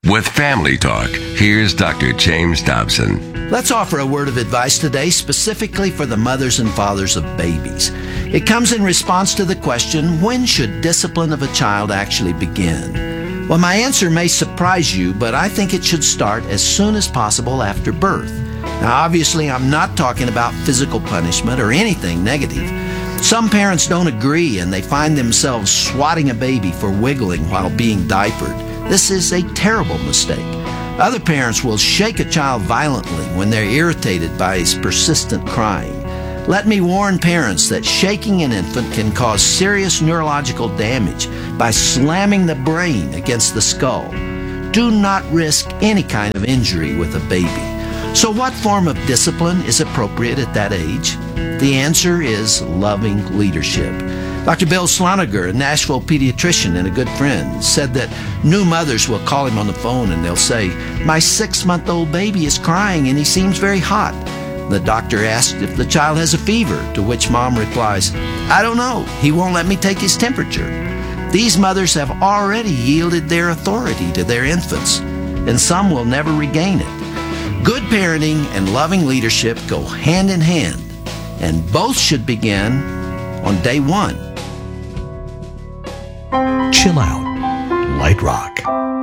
With Family Talk, here's Dr. James Dobson. Let's offer a word of advice today specifically for the mothers and fathers of babies. It comes in response to the question, when should discipline of a child actually begin? Well, my answer may surprise you, but I think it should start as soon as possible after birth. Now, obviously, I'm not talking about physical punishment or anything negative. Some parents don't agree and they find themselves swatting a baby for wiggling while being diapered. This is a terrible mistake. Other parents will shake a child violently when they're irritated by his persistent crying. Let me warn parents that shaking an infant can cause serious neurological damage by slamming the brain against the skull. Do not risk any kind of injury with a baby. So what form of discipline is appropriate at that age? The answer is loving leadership. Dr. Bill Sloniger, a Nashville pediatrician and a good friend, said that new mothers will call him on the phone and they'll say, "My 6-month-old baby is crying and he seems very hot." The doctor asked if the child has a fever, to which mom replies, "I don't know. He won't let me take his temperature." These mothers have already yielded their authority to their infants, and some will never regain it. Good parenting and loving leadership go hand in hand, and both should begin on day one. Chill out. Light rock.